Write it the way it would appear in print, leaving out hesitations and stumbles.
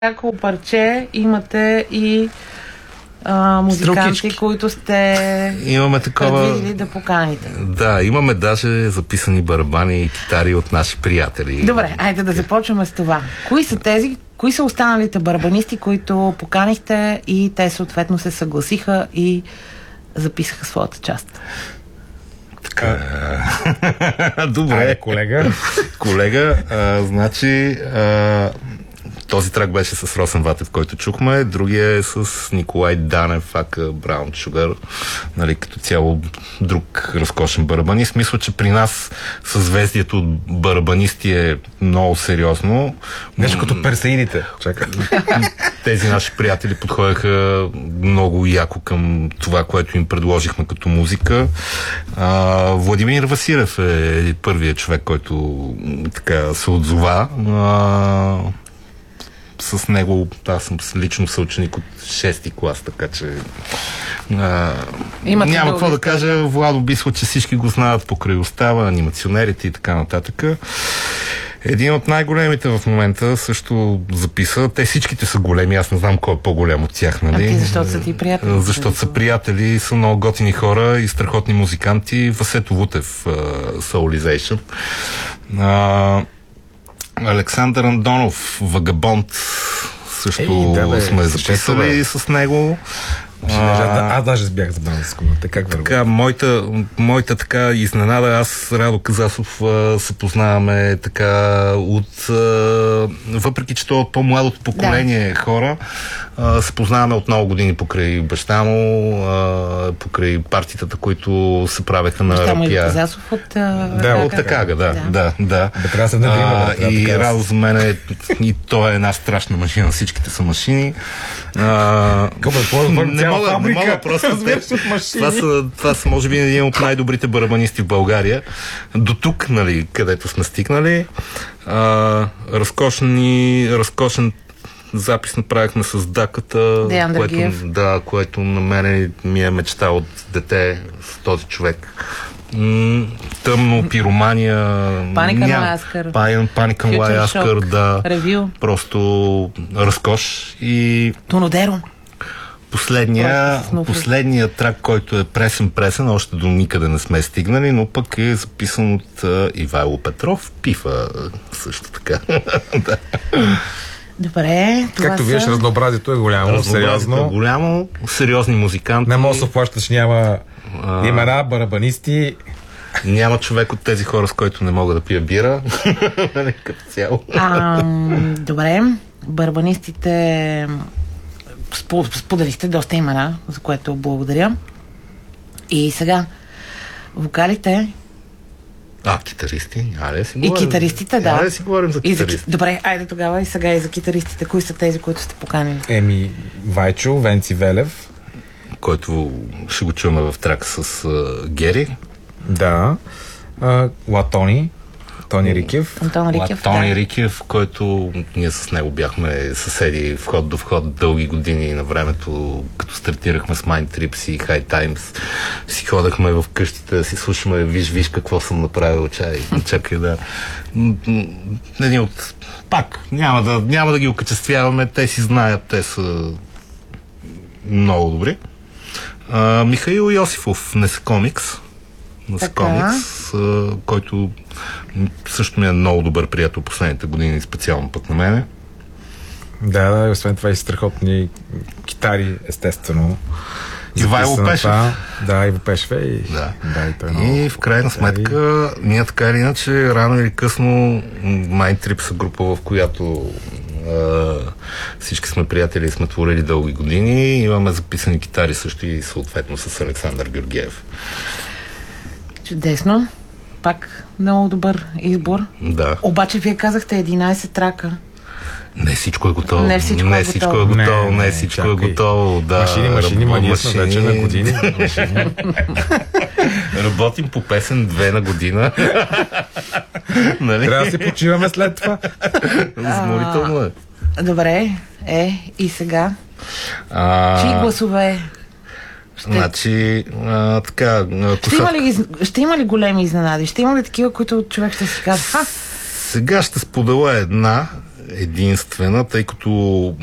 всяко парче имате и музиканти, Стрелкички. които сте Имаме такова... предвидили да поканите. Да, имаме даже записани барабани и китари от наши приятели. Добре, айде да започваме с това. Кои са останалите барабанисти, които поканихте и те съответно се съгласиха и записаха своята част? Така. Добре. Колега, значи този трак беше с Росен Ватев, който чухме. Другия е с Николай Данев, ака Brown Sugar. Нали, като цяло друг разкошен барабанист. Мисля, че при нас съзвездието от барабанисти е много сериозно. Нещо като персеидите. Чакай. Тези наши приятели подходяха много яко към това, което им предложихме като музика. Владимир Василев е първият човек, който така се отзова. С него аз съм лично съученик от 6-ти клас, така че няма какво да кажа. Владо мисля, че всички го знаят покрай Остава, анимационерите и така нататък. Един от най-големите в момента също записа. Те всичките са големи, аз не знам кой е по-голям от тях, нали? А ти защото са ти приятели? Защото са приятели, са много готини хора и страхотни музиканти. Васето Вутев, Soulization. Александър Андонов, Вагабонд, също сме записали с него. Аз даже бях забрал с комната. Така, моята така изненада, аз Радо Казасов се познаваме така от въпреки, че той е от по-младото поколение хора, се познаваме от много години покрай баща му, покрай партитата, които се правеха на Рапия. Рапия. Казасов от Такага, да. И Радо за мен е, и той е една страшна машина, всичките са машини. Не мога просто. Това са може би един от най-добрите барабанисти в България. До тук, нали, където сме стигнали. Разкошен запис направихме с Даката, което на мене ми е мечта от дете с този човек. Тъмно, пиромания, Паника на Лаяскър, да. Ревю. Просто разкош и Тонодеро. Последният трак, който е пресен, още до никъде не сме стигнали, но пък е записан от Ивайло Петров, Пифа също така. Да. Добре. Както виждаш, разнообразието е голямо, сериозно. Сериозни музиканти. Не може да се плащаш, няма имена, барабанисти. Няма човек от тези хора, с който не мога да пия бира. Като цяло. Добре. Барабанистите споделихте доста имена, за което благодаря. И сега, вокалите... Китаристи? И китаристите, да. Айде си говорим за китаристи. Добре, айде тогава и сега и за китаристите. Кои са тези, които сте поканили? Вайчо, Венци Велев. Който ще го чуваме в трак с Гери. Да. Латони. Тони Рикев. Тони Рикев, който ние с него бяхме съседи вход до вход дълги години на времето, като стартирахме с Mind Trips и High Times. Си ходахме в къщите да си слушаме виж какво съм направил, чакай да... Един от... Пак, няма да ги окачествяваме, те си знаят, те са много добри. Михаил Йосифов, Несекомикс, който също ми е много добър приятел последните години, специално пък на мене. Да, и освен това и страхотни китари, естествено. Ивайло Пешев. Да, Иво Пешев и в крайна сметка ние така или иначе рано или късно Mind Trip са група, в която всички сме приятели и сме творили дълги години. Имаме записани китари също и съответно с Александър Георгиев. Чудесно. Пак много добър избор. Да. Обаче вие казахте 11 трака. Не всичко е готово. Не всичко е готово. Да. Машини, ние сме вече на години. Работим по песен 2 на година. Нали? Трябва да се почиваме след това. Изморително е. Добре. И сега? Чии гласове? Значи, така... Ще има ли големи изненади? Ще има ли такива, които човек ще си казва? Сега ще споделя една единствена, тъй като